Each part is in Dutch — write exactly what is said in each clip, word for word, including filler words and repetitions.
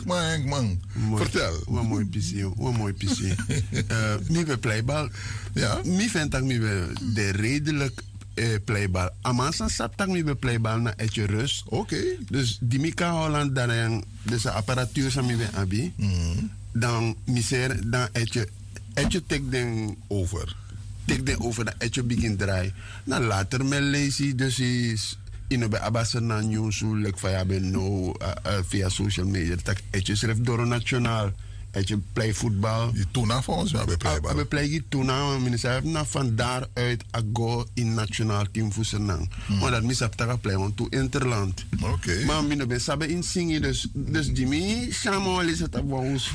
Maar man, vertel. Wat mooi pissie, wat mooi pissie. Uh, Mi be playbal. Ja. Mi vind dat mi be de redelijk uh, playbal. Amasa sap tak mi be playbal na etje rust. Oké. Okay. Dus die mi kan Holland dan een dus de apparatuur sa mi be abi. Mm. Dan mi ser dan etje etje tek den over. Tek den over dan etje begin draai. Na later me lazy dus is ino be abasa na news like via be no uh, uh, via social media tak etje schrijf door nationaal etje play voetbal. Die tuna voor ons, maar we play bal. We play tuna, minister na van daaruit ago in nationaal team voor Senang. Hmm. Maar dat misap taka play want to interland. Oké. Okay. Maar mine ben sabe in singen dus dus Jimmy Samuel is het op ons.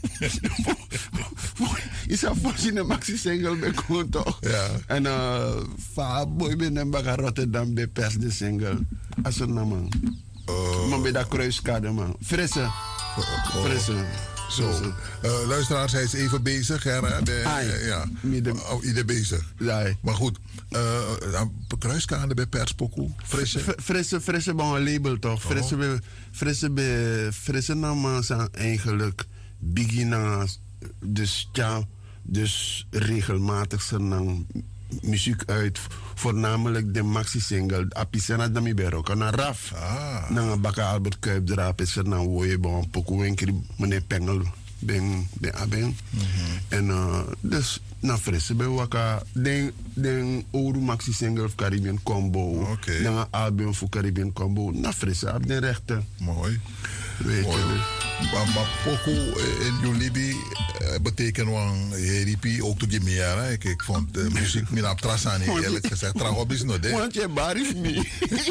Is a voorzien een maxi single bij kon toch? Ja. En uh, fa boy ben en baga Rotterdam bij pers de single. As een man. Oh. Man bij dat kruiskade man. Frisse. Frisse. Zo. Uh, luisteraars, hij is even bezig. Hè, de, Ai, uh, ja. Midden. Oh, ieder bezig. Ja. Maar goed, uh, kruiskade bij perspokoe. Frisse. Frisse, frisse bij een label toch? Frisse, oh. frisse, bij, frisse namen zijn eigenlijk beginners. Dus ja, dus regelmatig zijn muziek uit. Voornamelijk de maxi-single. Apisena dami berok. Na raf. Ah. Na baka Albert Kuip drap is er na woye bon poku enkri meneer Pengel ben ben aben. En uh, dus na frisse ben waka den den oru maxi-single of Caribbean Combo. Okay. Na album voor Caribbean Combo. Na frisse ab den rechten. Mooi. Weet Mooi. je. Maar, maar poku in Julibi uh, betekent wel heripi ook to Gimea. Ik, ik vond de muziek min op trasani eerlijk gezegd. Trahop is nog de. Want je barif me.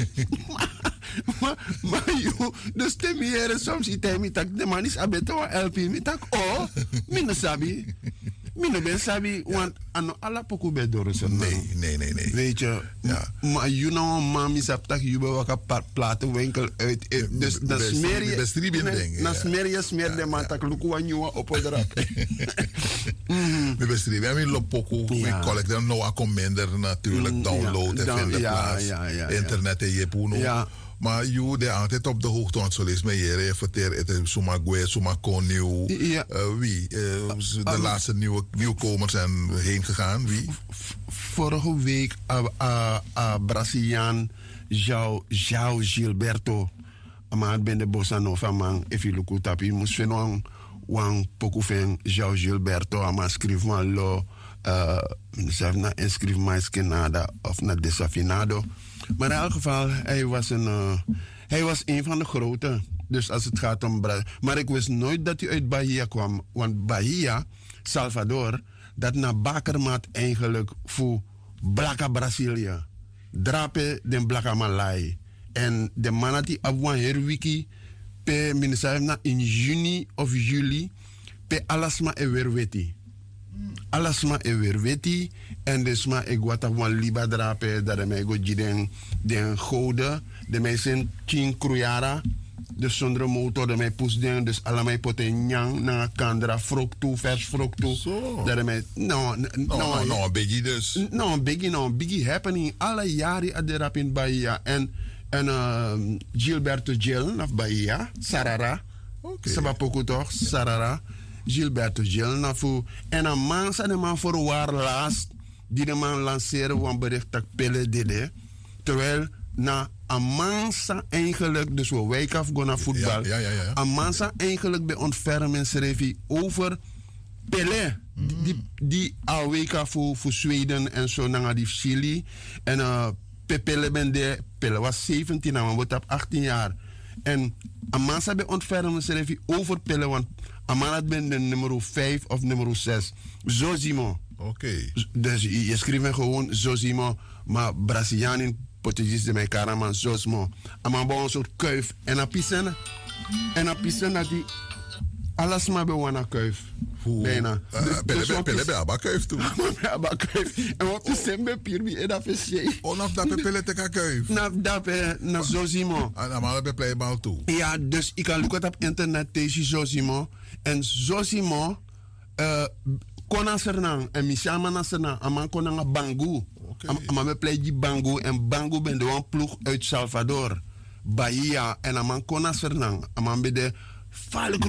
Maar maar yo, dus te meer soms ite mi tak de man is abeto wa L P mi tak oh, mi no sabi. Mi no ben sabi want ano ala poku be doro so. Nee, nee, nee, nee. Weet je, ja. Maar you know, mami sap tak you be waka platenwinkel uit. Dus dan smeer je, dan smeer je smeer de man tak luku wa nieuwe op odrap. We bestrijden. We hebben Lopoku, we collecteren nou a minder natuurlijk, download en vinden plaats. Internet en je poeno. Ja. Maar je bent altijd op de hoogte, want zo lees me hier. Je vertelt het is Sumagwe, Sumaco nieuw. Ja. Uh, wie? Uh, de uh, laatste nieuwe, nieuwkomers zijn heen gegaan. Wie? Vorige week uh, uh, uh, Braziliaan João, João Gilberto. Maar ben de bossa nova man. If you look at it, moest vinden wan poku fen João Gilberto. Ama schrijf man lo. Ze na inscrif maar skenada of na desafinado. Maar in elk geval, hij was een, uh, hij was een van de grote. Dus als het gaat om Brazilië. Maar ik wist nooit dat hij uit Bahia kwam. Want Bahia, Salvador, dat naar bakermaat eigenlijk voor Blaka Brazilië. Drape den Blaka Malai. En de man die abwan herwiki, pe minister in juni of juli, pe alasma e werweti. Alasma e werweti en desma e guata wan liba drape dat de mij go jiden den gode de mij zijn tien kruyara dus zonder motor de mij pus den dus allemaal poten nyang na kandra fruktu vers fruktu dat de mij no no no no biggie dus no biggie no biggie happening alle jaren at de rap in Bahia en en uh, Gilberto Gil of Bahia Sarara okay. Sabapoko toch Sarara Gilberto Gil na fu en een man zijn de man voor waar laatst die de man lanceren van bericht dat pille dede terwijl na een man zijn eigenlijk dus we wake af gaan naar voetbal ja, ja, ja, ja. een man zijn eigenlijk bij ontfermen schreef over pille mm. die die al wake af voor voor Zweden en zo naar die Chili en uh, pelle ben de pille was zeventien en wordt op achttien jaar en een man zijn bij ontfermen schreef over pille want Amanat ben de nummer vijf of nummer zes. Zo Simon. Oké. Okay. Dus je schrijft gewoon zo Simon. Maar Braziliaan in Portugees de mij karaman zo Simon. Aman bouw een soort kuif. En een pissen. En een pissen dat die alles maar bij een kuif. Bijna. Pelle bij abba kuif toe. Bij abba kuif. En wat is hem bij Pirbi en dat is je. Onaf dat bij pelle te kan kuif. Na dat bij na zo Simon. En dan maar bij playbal toe. Ja, dus ik kan lukken op internet tegen zo Simon. En zo Simon, uh, kona sernang, en misama na sernang, aman kona nga bangu. Okay. Aman me play die bangu, en bangu ben de wan ploeg uit Salvador, Bahia, en aman kona sernang, aman be de